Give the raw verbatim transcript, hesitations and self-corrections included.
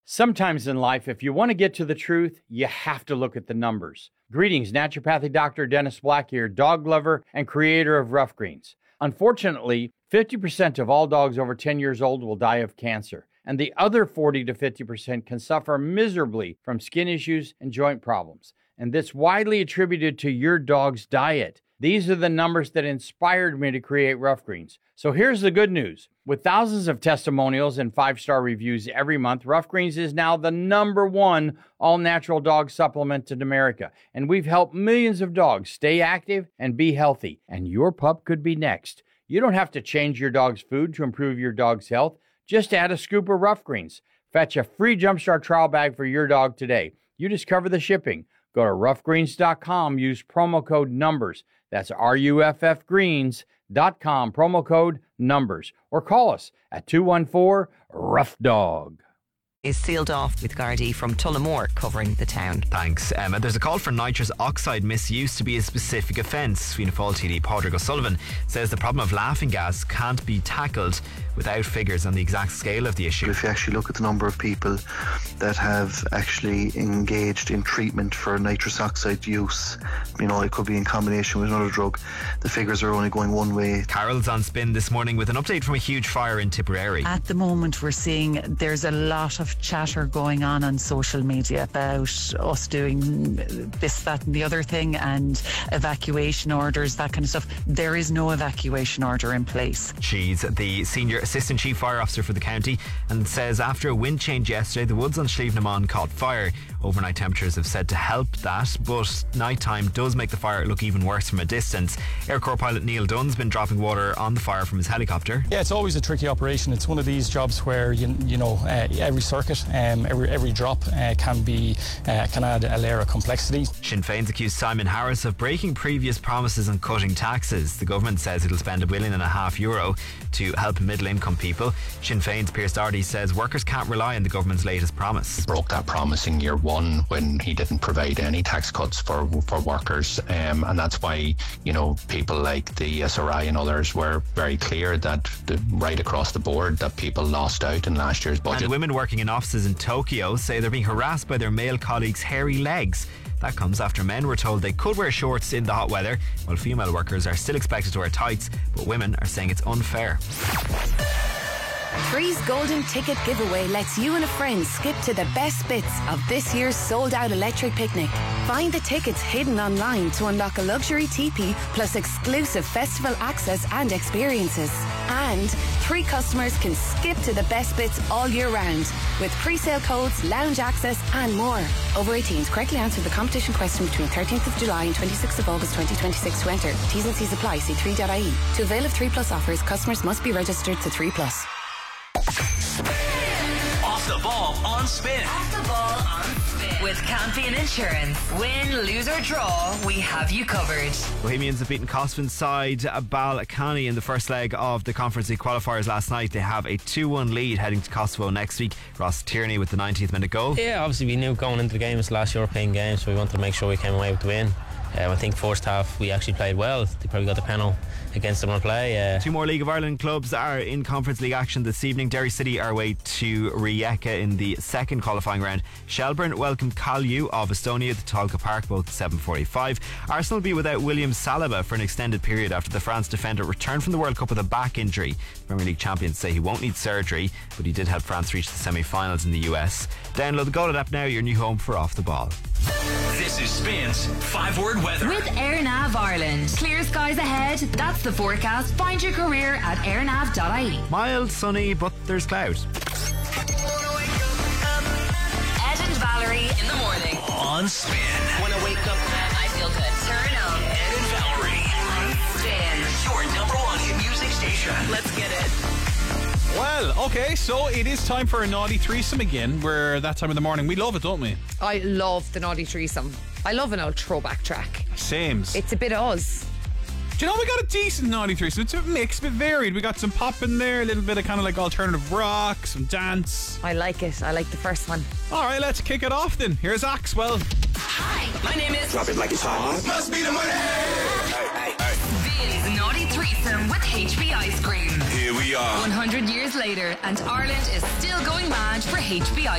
Sometimes in life, if you want to get to the truth, you have to look at the numbers. Greetings, naturopathic doctor Dennis Black here, dog lover and creator of Rough Greens. Unfortunately, fifty percent of all dogs over ten years old will die of cancer, and the other forty to fifty percent can suffer miserably from skin issues and joint problems. And that's widely attributed to your dog's diet. These are the numbers that inspired me to create Rough Greens. So here's the good news. With thousands of testimonials and five-star reviews every month, Rough Greens is now the number one all-natural dog supplement in America. And we've helped millions of dogs stay active and be healthy. And your pup could be next. You don't have to change your dog's food to improve your dog's health. Just add a scoop of Rough Greens. Fetch a free Jumpstart trial bag for your dog today. You just cover the shipping. Go to rough greens dot com. Use promo code NUMBERS. That's R U F F greens dot com, promo code NUMBERS. Or call us at two one four, rough dog. Is sealed off with Gardaí from Tullamore covering the town. Thanks, Emma. There's a call for nitrous oxide misuse to be a specific offence. Fianna Fáil T D Padraig O'Sullivan says the problem of laughing gas can't be tackled without figures on the exact scale of the issue. If you actually look at the number of people that have actually engaged in treatment for nitrous oxide use, you know, it could be in combination with another drug, the figures are only going one way. Carol's on Spin this morning with an update from a huge fire in Tipperary. At the moment we're seeing there's a lot of chatter going on on social media about us doing this, that and the other thing, and evacuation orders, that kind of stuff. There is no evacuation order in place. She's the Senior Assistant Chief Fire Officer for the county and says after a wind change yesterday, the woods on Slievenamon caught fire. Overnight temperatures have said to help that, but nighttime does make the fire look even worse from a distance. Air Corps pilot Neil Dunn's been dropping water on the fire from his helicopter. Yeah, it's always a tricky operation. It's one of these jobs where you, you know uh, every circuit, um, every every drop uh, can be uh, can add a layer of complexity. Sinn Féin's accused Simon Harris of breaking previous promises on cutting taxes. The government says it'll spend a billion and a half euro to help middle-income people. Sinn Féin's Pierce Doherty says workers can't rely on the government's latest promise. He broke that promise in year one when he didn't provide any tax cuts for for workers, um, and that's why, you know, people like the S R I and others were very clear that the, right across the board that people lost out in last year's budget. And women working in offices in Tokyo say they're being harassed by their male colleagues' hairy legs. That comes after men were told they could wear shorts in the hot weather, while female workers are still expected to wear tights, but women are saying it's unfair. Three's Golden Ticket Giveaway lets you and a friend skip to the best bits of this year's sold-out electric picnic. Find the tickets hidden online to unlock a luxury teepee plus exclusive festival access and experiences. And three customers can skip to the best bits all year round with pre-sale codes, lounge access and more. Over eighteens, correctly answer the competition question between thirteenth of July and twenty-sixth of August twenty twenty-six to enter. T's and C's apply. See three dot I E. To avail of three plus offers, customers must be registered to three plus. Off the ball on Spin. Off the ball on Spin. With Campion Insurance. Win, lose or draw, we have you covered. Bohemians have beaten Cosfin's side Balcani in the first leg of the Conference League qualifiers last night. They have a two one lead heading to Kosovo next week. Ross Tierney with the ninetieth minute goal. Yeah, obviously we knew going into the game, it's the last European game, so we wanted to make sure we came away with the win. Um, I think first half we actually played well. They probably got the panel against them on play. Uh, Two more League of Ireland clubs are in Conference League action this evening. Derry City are away to Rijeka in the second qualifying round. Shelbourne welcome Kalju of Estonia to Tolka Park, both at seven forty-five. Arsenal will be without William Saliba for an extended period after the France defender returned from the World Cup with a back injury. Premier League champions say he won't need surgery, but he did help France reach the semi-finals in the U S. Download the Golden app now, your new home for Off the Ball. This is Spin's five-word weather. With AirNav Ireland. Clear skies ahead. That's the forecast. Find your career at airnav dot I E. Mild, sunny, but there's clouds. Ed and Valerie in the morning. On Spin. When I wake up, I feel good. Turn on. Ed and Valerie. On Spin. Your number one hit music station. Let's get it. Well, okay, so it is time for a naughty threesome again. We're that time of the morning. We love it, don't we? I love the naughty threesome. I love an old throwback track. Sames. It's a bit us. Do you know, we got a decent naughty threesome. It's a mix, a bit varied. We got some pop in there, a little bit of kind of like alternative rock, some dance. I like it. I like the first one. All right, let's kick it off then. Here's Axwell. Hi, my name is... Drop it like it's hot. Must be the money. Hey, hey, hey. Vin's naughty threesome with H B Ice Cream. Here we are. one hundred years later, and Ireland is still going mad for H B Ice